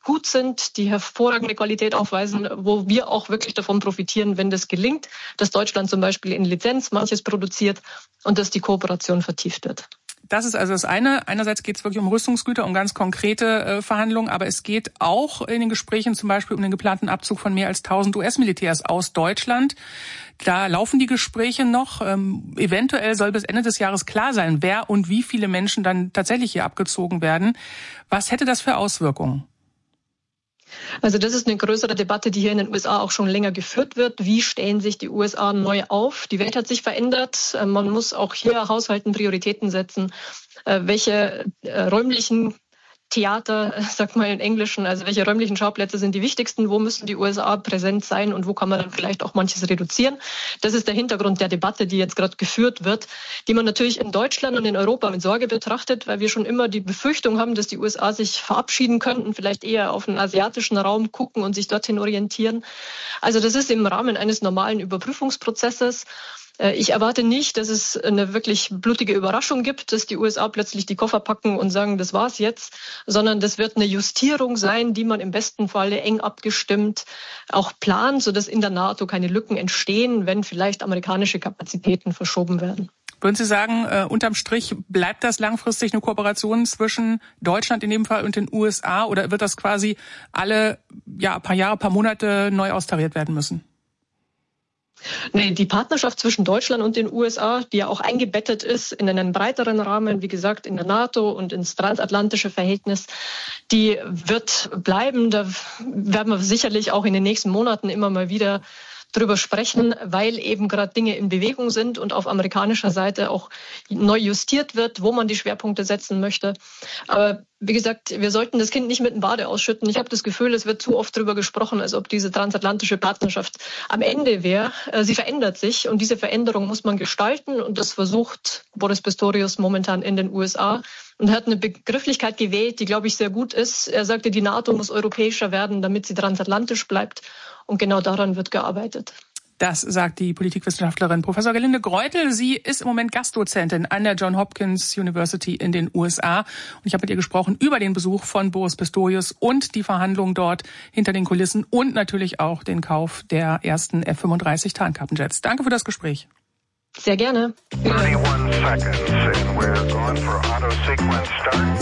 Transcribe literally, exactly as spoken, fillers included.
gut sind, die hervorragende Qualität aufweisen, wo wir auch wirklich davon profitieren, wenn das gelingt, dass Deutschland zum Beispiel in Lizenz manches produziert und dass die Kooperation vertieft wird. Das ist also das eine. Einerseits geht es wirklich um Rüstungsgüter, um ganz konkrete äh, Verhandlungen, aber es geht auch in den Gesprächen zum Beispiel um den geplanten Abzug von mehr als tausend U S-Militärs aus Deutschland. Da laufen die Gespräche noch. Ähm, eventuell soll bis Ende des Jahres klar sein, wer und wie viele Menschen dann tatsächlich hier abgezogen werden. Was hätte das für Auswirkungen? Also das ist eine größere Debatte, die hier in den U S A auch schon länger geführt wird. Wie stellen sich die U S A neu auf? Die Welt hat sich verändert. Man muss auch hier haushalten, Prioritäten setzen. Welche räumlichen Theater, sagt man im Englischen, also welche räumlichen Schauplätze sind die wichtigsten, wo müssen die U S A präsent sein und wo kann man dann vielleicht auch manches reduzieren. Das ist der Hintergrund der Debatte, die jetzt gerade geführt wird, die man natürlich in Deutschland und in Europa mit Sorge betrachtet, weil wir schon immer die Befürchtung haben, dass die U S A sich verabschieden könnten, vielleicht eher auf den asiatischen Raum gucken und sich dorthin orientieren. Also das ist im Rahmen eines normalen Überprüfungsprozesses. Ich erwarte nicht, dass es eine wirklich blutige Überraschung gibt, dass die U S A plötzlich die Koffer packen und sagen, das war's jetzt, sondern das wird eine Justierung sein, die man im besten Falle eng abgestimmt auch plant, sodass in der NATO keine Lücken entstehen, wenn vielleicht amerikanische Kapazitäten verschoben werden. Würden Sie sagen, äh, unterm Strich bleibt das langfristig eine Kooperation zwischen Deutschland in dem Fall und den U S A oder wird das quasi alle ja, paar Jahre, paar Monate neu austariert werden müssen? Nee, die Partnerschaft zwischen Deutschland und den U S A, die ja auch eingebettet ist in einen breiteren Rahmen, wie gesagt, in der NATO und ins transatlantische Verhältnis, die wird bleiben. Da werden wir sicherlich auch in den nächsten Monaten immer mal wieder drüber sprechen, weil eben gerade Dinge in Bewegung sind und auf amerikanischer Seite auch neu justiert wird, wo man die Schwerpunkte setzen möchte. Aber wie gesagt, wir sollten das Kind nicht mit dem Bade ausschütten. Ich habe das Gefühl, es wird zu oft drüber gesprochen, als ob diese transatlantische Partnerschaft am Ende wäre. Sie verändert sich und diese Veränderung muss man gestalten und das versucht Boris Pistorius momentan in den U S A. Und er hat eine Begrifflichkeit gewählt, die, glaube ich, sehr gut ist. Er sagte, die NATO muss europäischer werden, damit sie transatlantisch bleibt. Und genau daran wird gearbeitet. Das sagt die Politikwissenschaftlerin Professor Gerlinde Greutel. Sie ist im Moment Gastdozentin an der Johns Hopkins University in den U S A. Und ich habe mit ihr gesprochen über den Besuch von Boris Pistorius und die Verhandlungen dort hinter den Kulissen und natürlich auch den Kauf der ersten F fünfunddreißig Tarnkappenjets. Danke für das Gespräch. Sehr gerne.